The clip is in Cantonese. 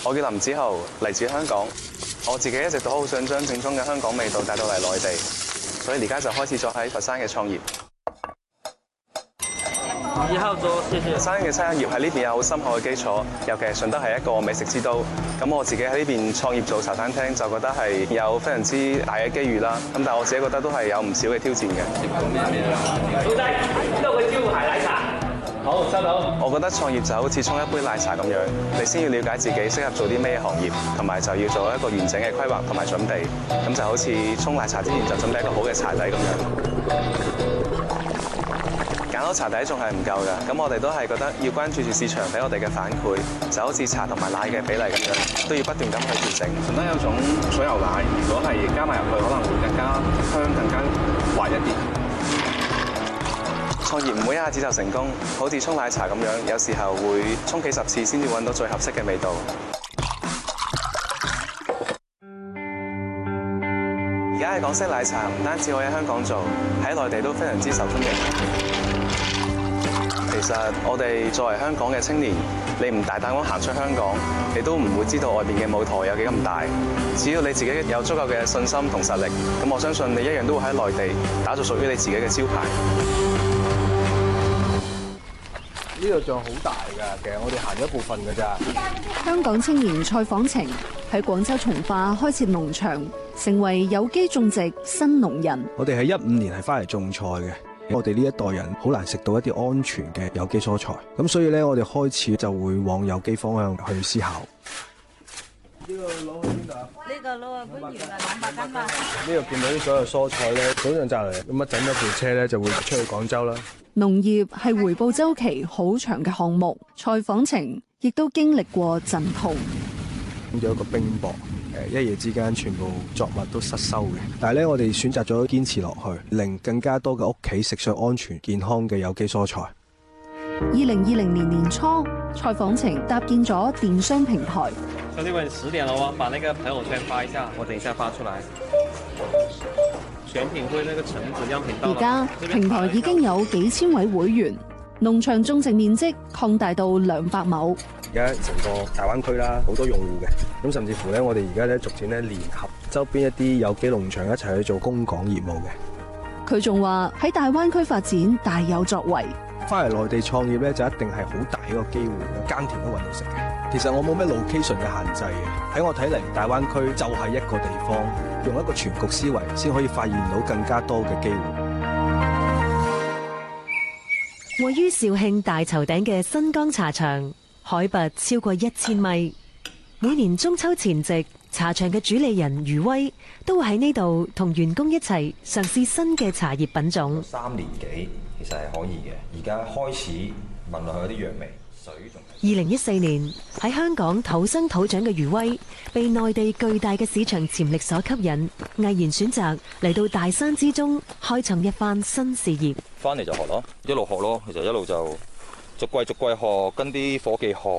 我叫林子豪，嚟自香港。我自己一直都好想將正宗嘅香港味道帶到嚟內地，所以而家就開始咗喺佛山嘅創業。 1號桌，謝謝。 佛山嘅餐飲業喺呢邊有好深厚嘅基礎，尤其係順德係一個美食之都。咁我自己喺呢邊創業做茶餐廳，就覺得係有非常之大嘅機遇啦。咁但係我自己覺得都係有唔少嘅挑戰嘅。 老細，呢度嘅招牌奶茶。好，收到。 我覺得創業就好似沖一杯奶茶咁樣，你先要了解自己適合做啲咩行業，同埋就要做一個完整嘅規劃同埋準備。咁就好似沖奶茶之前就準備一個好嘅茶底咁樣。揀好茶底仲係唔夠㗎，咁我哋都係覺得要關注住市場俾我哋嘅反饋，就好似茶同埋奶嘅比例咁樣，都要不斷咁去調整。順德有種水牛奶，如果係加埋入去，可能會更加香、更加滑一啲。創業唔會一下子就成功，好似沖奶茶咁樣，有時候會沖幾十次先至揾到最合適嘅味道。而家嘅港式奶茶唔單止可以喺香港做，喺內地都非常之受歡迎。其實我哋作為香港嘅青年，你唔大膽咁行出香港，你都唔會知道外邊嘅舞台有幾咁大。只要你自己有足夠嘅信心同實力，咁我相信你一樣都會喺內地打造屬於你自己嘅招牌。 呢度仲好大㗎，其實我哋行咗一部分㗎咋。 香港青年蔡訪程喺廣州從化開設農場，成為有機種植新農人。 我哋喺15年係翻嚟種菜嘅。我哋呢一代人好難食到一啲安全嘅有機蔬菜，咁所以咧，我哋開始就會往有機方向去思考。呢個攞去邊度啊？ 呢個攞去官員啊，200斤嘛。 呢度見到啲所有蔬菜咧，早上摘嚟，咁一陣一部車咧就會出去廣州啦。 農業係回報週期好長嘅項目，蔡訪程亦都經歷過陣痛。 咁有一個冰雹。一夜之間全部作物都失收嘅，但係咧我哋選擇咗堅持落去，令更加多嘅屋企食上安全健康嘅有機蔬菜。 2020年年初，蔡訪程搭建咗電商平台。 兄弟們，10點了哦，把那個朋友圈發一下，我等一下發出來。選品會那個橙子樣品到。 而家平台已經有幾千位會員，農場種植面積擴大到200畝。 而家成個大灣區啦，好多用戶嘅，咁甚至乎咧，我哋而家咧逐漸咧聯合周邊一啲有機農場一齊去做供港業務嘅。 佢仲話喺大灣區發展大有作為。 翻嚟內地創業咧，就一定係好大一個機會嘅，耕田都搵到食嘅。其實我冇咩 location 嘅限制嘅，喺我睇嚟，大灣區就係一個地方，用一個全局思維，先可以發現到更加多嘅機會。 位於肇慶大頭頂嘅新江茶場。海拔超過1000米，每年中秋前夕，茶場嘅主理人余威都會喺呢度同員工一齊嘗試新嘅茶葉品種。 3年幾其實係可以嘅，而家開始聞落去有啲藥味。水仲。 2014年喺香港土生土長嘅余威，被內地巨大嘅市場潛力所吸引，毅然選擇嚟到大山之中開創一番新事業。 翻嚟就學咯，一路學咯，其實一路就逐季學，跟啲伙計學。